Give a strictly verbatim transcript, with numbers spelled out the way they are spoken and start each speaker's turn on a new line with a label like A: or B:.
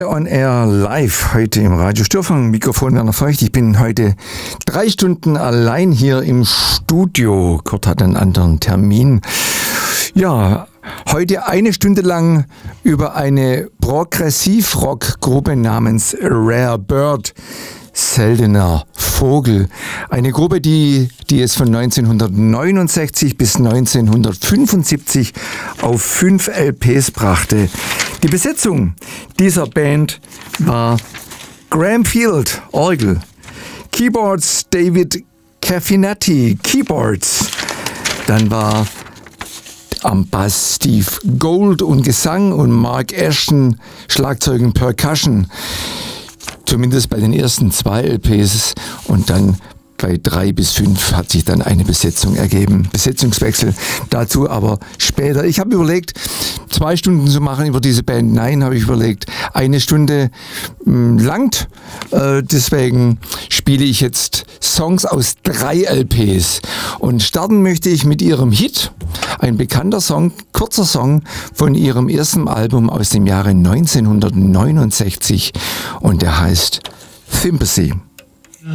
A: On Air live heute im Radio Störfunk, Mikrofon Werner Feucht. Ich bin heute drei Stunden allein hier im Studio. Kurt hat einen anderen Termin. Ja, heute eine Stunde lang über eine Progressiv-Rock-Gruppe namens Rare Bird. Seltener Vogel. Eine Gruppe, die, die es von neunzehnhundertneunundsechzig bis neunzehnhundertfünfundsiebzig auf fünf L Ps brachte. Die Besetzung dieser Band war Graham Field, Orgel, Keyboards David Caffinati, Keyboards, dann war am Bass Steve Gold und Gesang und Mark Ashton, Schlagzeug und Percussion. Zumindest bei den ersten zwei L Ps, und dann bei drei bis fünf hat sich dann eine Besetzung ergeben. Besetzungswechsel dazu aber später. Ich habe überlegt, zwei Stunden zu machen über diese Band. Nein, habe ich überlegt, eine Stunde mh, langt. Äh, deswegen spiele ich jetzt Songs aus drei L Ps. Und starten möchte ich mit ihrem Hit. Ein bekannter Song, kurzer Song von ihrem ersten Album aus dem Jahre neunzehnhundertneunundsechzig. Und der heißt Sympathy.